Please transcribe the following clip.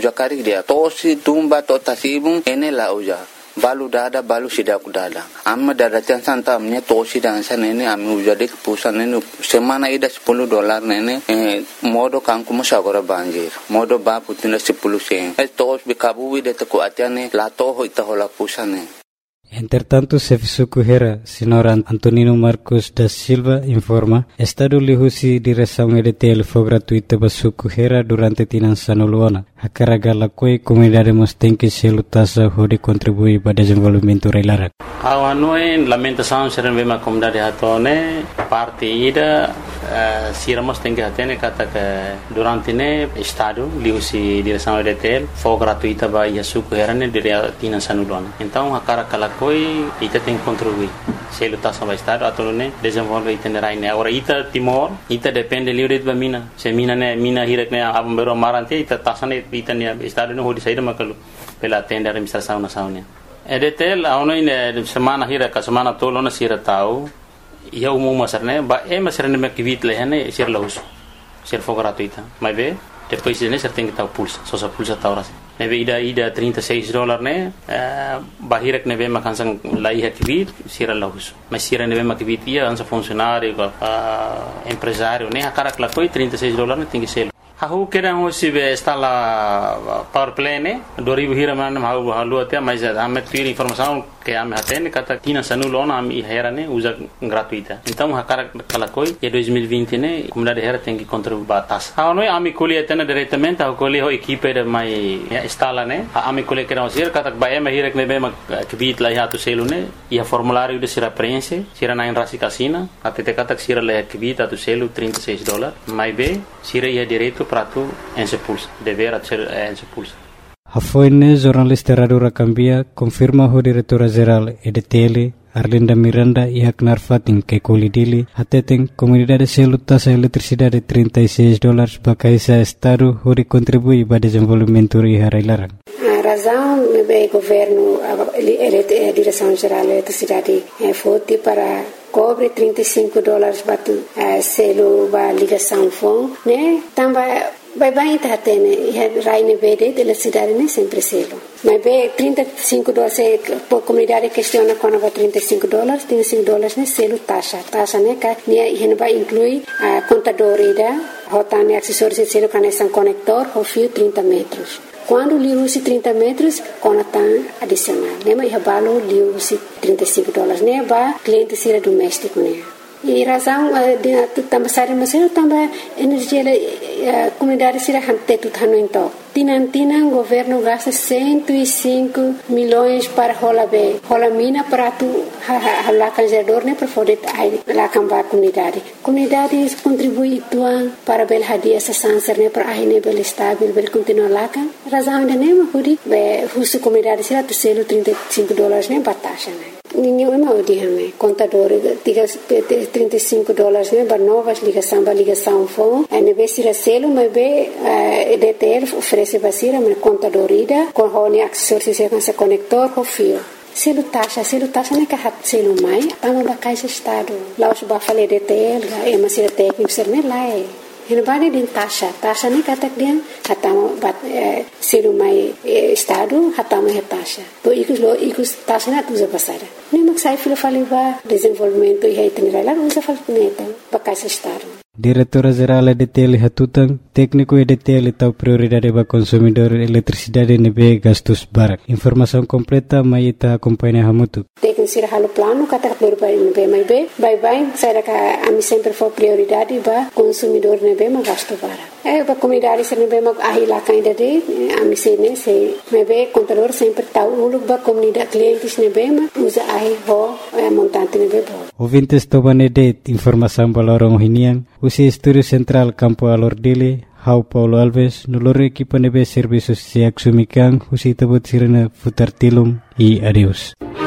uja karik dia tosi tumba to tasibung enela uja balu dada balu sidak dada amma dada tian santa amnya tosi dan sana ini ami uja dek pusan ini semana ida $10 nene modo kanku musagora banjir modo ba putina 10 sen tos bikabu de te ko atiane la toho itahola pusane. Entretanto, Sefisukuhera, senhora Antonino Marcos da Silva, informa, Estado lihusi direção EDTL foi gratuita para Sukuhera durante Tinan Sanuluana. A carga la coi comunidade tem que se lutasa hori contribui para desenvolvimento reilarak. Awanoi lamentação serem bem a comunidade hatone parte ida siramos tem que hatene kata que durante ne Estado lihusi direção EDTL foi gratuita para Sukuhera ne dire Tinan Sanuluana. Então a carga la coi ita tem que contribuir. Se lutasa para Estado atau ne desenvolve itinerai ne. Agora ita Timor ita depende livre de mina. Se mina ne mina hirak ne abambero marante ita tasane ita ne Estado ne hodi saída makalu pela tenda administração nacional. EDTL auno ine semana hira ka semana tolo na sira tau ia umum masarne ba masarne me kivit lehane sir laus sir fo gratuita mas ve depois ne ser tem que tau pulsa só sa pulsa tauras ne ve ida $36 ne ba hirak ne ve makansang lai ha kivit sir laus mas sir ne ve makivit ia ansa funcionário empresário ne akara kla koi $36 ne tem que ser Aku kira hosi be stala power play ne 2000 hira manam halu atia mas ame tuir informação que ame hatene kata Tinan Sanuluana ame hera ne usa gratuita. Então hakara kala koi e 2020 ne comunidade hera tem que contribuir batas. A noi ame koli atena diretamente a koli ho equipe de mai stala ne ame koli kira hosi kata ba ame hira ne be ma kbit la ya to selu ne ia formulário de sira prense sira na rasi casina até kata sira le kbit to selu $36 mai be sira ia direito prato ensepulsa dever a ser ensepulsa. A foine jornalista Radura Cambia confirma o diretora-geral EDTL Arlinda Miranda e Aknar Fatin que colidili atetem comunidade se lutasa eletricidade $36 para caisa Estado hori contribui para desenvolvimento e harailarang. A razão é o governo a direção-geral da eletricidade foi para cobre $35 para selo para ligação phone né também vai tá tendo raine verde de eletricidade né sempre selo mas be $35 por comunidade questiona quando vai $35 né selo taxa né que né vai incluir a contadora rotane acessórios selo conexão conector o fio 30 metros. Quando li usi 30 metros, conatan adicional. Nema ia balo li usi $35. Ne ba cliente sira doméstico ne. E razão de também sari masero também energia comunidade sira hante tutano então. Tinan governo gasta 105 milhões para rola mina para tu halakan gerador ne para poder lakan ba comunidade contribui tuan para bel hadia essa sanser ne para ne bel estável bel continuar lakan razão de ne hudi be husu comunidade sira tu selo $35 ne batasha ne ninguém mau dihame contador tiga $35 ne ba novas ligação phone ne be sira selo mas be EDTL oferece basira mas contadorida com hone acessórios se conector com fio selo taxa ne que hat selo mai tama ba caixa Estado lá os ba fale EDTL é mas sira técnico ser ne lá Ele vai de taxa ne kata dia hatama bat selo mai Estado hatama taxa to ikus taxa na tuza pasara ne mak sai filo fale ba desenvolvimento e itinerário lá usa fale neta ba caixa Estado. Diretora-geral EDTL Hatutang, técnico EDTL tau prioridade para consumidor eletricidade nebe gastos barak. Informação completa mai ita acompanha hamutu. Técnico sira halo plano kata prioridade nebe mai be, bye sai ka ami sempre for prioridade para consumidor nebe ma gasto barak. Ba comunidade sira nebe ma ahila kainda de ami sene se nebe contador sempre tau uluk ba comunidade clientes nebe ma usa ahi ho montante nebe bo. Ouvintes tobane de informação balorong hinian usi Estúdio Central Campo Alordile, Hau Paulo Alves, nolore equipa nebe serviços se axumikan, usi tabut sirena futar tilum e adeus.